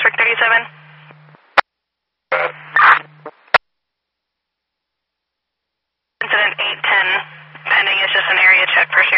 District 37. Incident 810 pending. It's just an area check for sure.